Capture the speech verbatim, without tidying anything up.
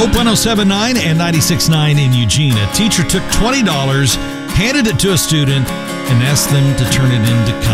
Hope one oh seven point nine and ninety-six point nine in Eugene. A teacher took twenty dollars, handed it to a student, and asked them to turn it into